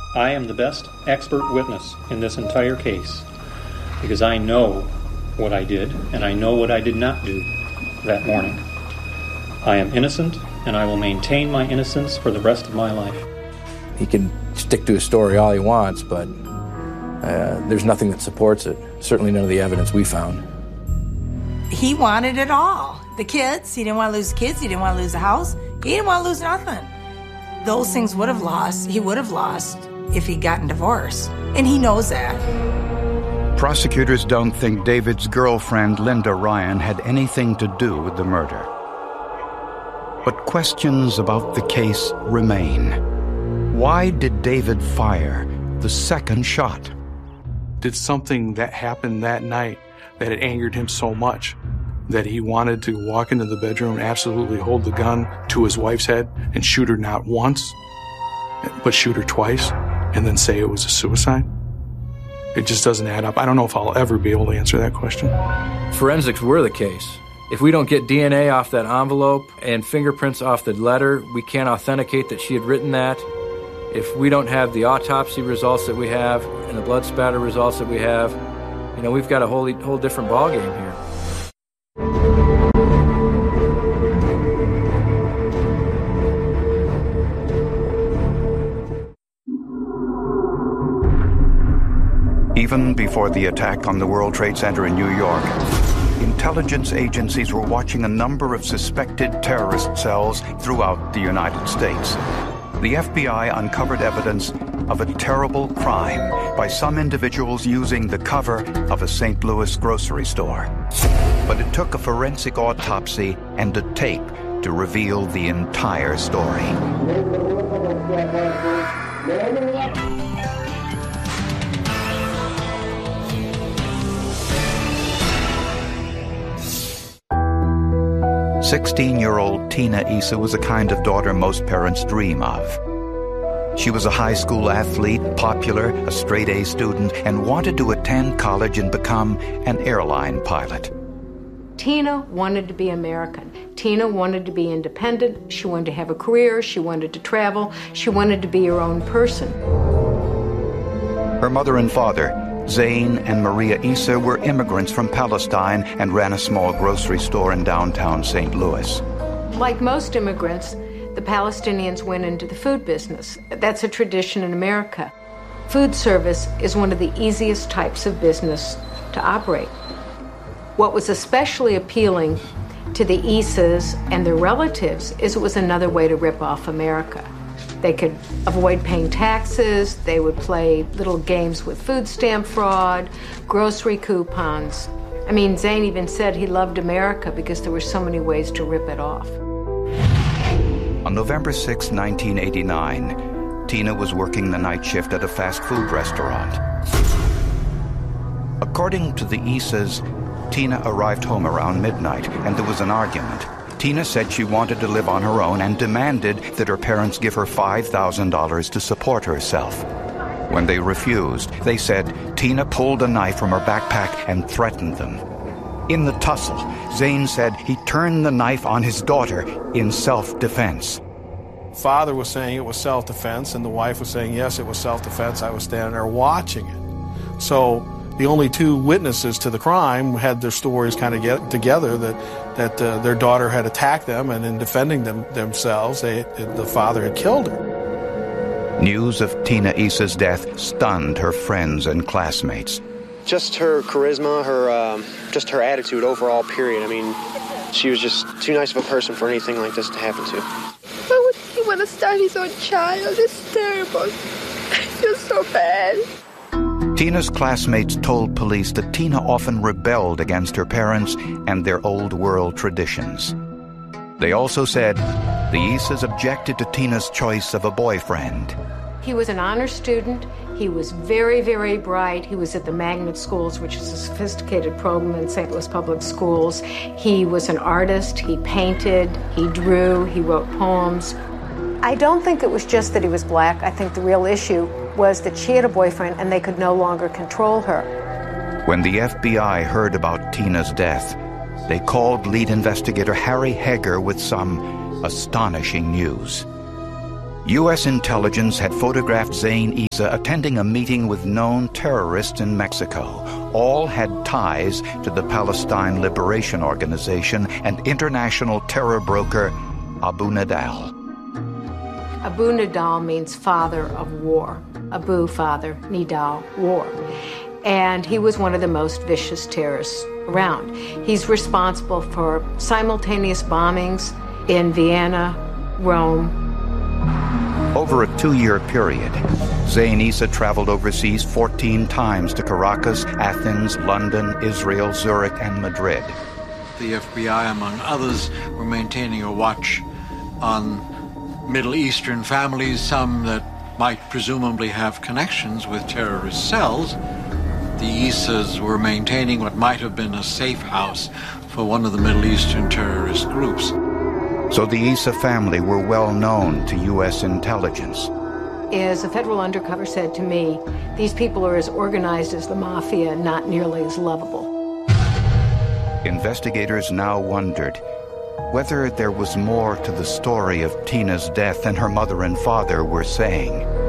I am the best expert witness in this entire case because I know what I did and I know what I did not do that morning. I am innocent and I will maintain my innocence for the rest of my life. He can stick to his story all he wants, but there's nothing that supports it. Certainly none of the evidence we found. He wanted it all. The kids, he didn't want to lose the kids, he didn't want to lose the house, he didn't want to lose nothing. Those things he would have lost if he'd gotten divorced. And he knows that. Prosecutors don't think David's girlfriend, Linda Ryan, had anything to do with the murder. But questions about the case remain. Why did David fire the second shot? Did something that happened that night that it angered him so much that he wanted to walk into the bedroom and absolutely hold the gun to his wife's head and shoot her not once, but shoot her twice, and then say it was a suicide? It just doesn't add up. I don't know if I'll ever be able to answer that question. Forensics were the case. If we don't get DNA off that envelope and fingerprints off the letter, we can't authenticate that she had written that. If we don't have the autopsy results that we have and the blood spatter results that we have, we've got a whole different ballgame here. Even before the attack on the World Trade Center in New York, intelligence agencies were watching a number of suspected terrorist cells throughout the United States. The FBI uncovered evidence of a terrible crime by some individuals using the cover of a St. Louis grocery store. But it took a forensic autopsy and a tape to reveal the entire story. "16-year-old Tina Issa was the kind of daughter most parents dream of. She was a high school athlete, popular, a straight-A student, and wanted to attend college and become an airline pilot. Tina wanted to be American. Tina wanted to be independent. She wanted to have a career. She wanted to travel. She wanted to be her own person. Her mother and father, Zane and Maria Issa, were immigrants from Palestine and ran a small grocery store in downtown St. Louis. Like most immigrants, the Palestinians went into the food business. That's a tradition in America. Food service is one of the easiest types of business to operate. What was especially appealing to the Issas and their relatives is it was another way to rip off America. They could avoid paying taxes, they would play little games with food stamp fraud, grocery coupons. I mean, Zane even said he loved America because there were so many ways to rip it off. On November 6, 1989, Tina was working the night shift at a fast food restaurant. According to the Issas, Tina arrived home around midnight and there was an argument. Tina said she wanted to live on her own and demanded that her parents give her $5,000 to support herself. When they refused, they said Tina pulled a knife from her backpack and threatened them. In the tussle, Zane said he turned the knife on his daughter in self-defense. Father was saying it was self-defense, and the wife was saying, yes, it was self-defense. I was standing there watching it. So the only two witnesses to the crime had their stories kind of get together that their daughter had attacked them, and in defending themselves, the father had killed her. News of Tina Issa's death stunned her friends and classmates. Just her charisma, just her attitude overall, period. I mean, she was just too nice of a person for anything like this to happen to. Why would he want to start his own child? It's terrible. I feel so bad. Tina's classmates told police that Tina often rebelled against her parents and their old world traditions. They also said the Issas objected to Tina's choice of a boyfriend. He was an honor student. He was very, very bright. He was at the magnet schools, which is a sophisticated program in St. Louis Public Schools. He was an artist. He painted, he drew, he wrote poems. I don't think it was just that he was black. I think the real issue was that she had a boyfriend and they could no longer control her. When the FBI heard about Tina's death, they called lead investigator Harry Heger with some astonishing news. U.S. intelligence had photographed Zain Issa attending a meeting with known terrorists in Mexico. All had ties to the Palestine Liberation Organization and international terror broker Abu Nidal. Abu Nidal means father of war. Abu, father, Nidal, war. And he was one of the most vicious terrorists around. He's responsible for simultaneous bombings in Vienna, Rome. Over a 2-year period, Zain Issa traveled overseas 14 times to Caracas, Athens, London, Israel, Zurich, and Madrid. The FBI, among others, were maintaining a watch on Middle Eastern families, some that might presumably have connections with terrorist cells. The Issas were maintaining what might have been a safe house for one of the Middle Eastern terrorist groups. So the Issa family were well known to U.S. intelligence. As a federal undercover said to me, these people are as organized as the mafia, not nearly as lovable. Investigators now wondered whether there was more to the story of Tina's death than her mother and father were saying.